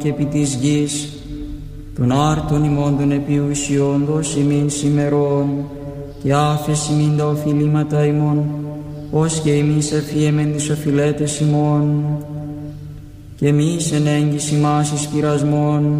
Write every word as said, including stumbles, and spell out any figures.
και επί της γης, των άρτων ημών των επιουσιών δώσει μην σημερών, και άφεση μην τα οφειλήματα ημών, ως και εμείς εφιέμεν τις οφειλέτες ημών, και εμείς εν έγκυση μας εις πειρασμών,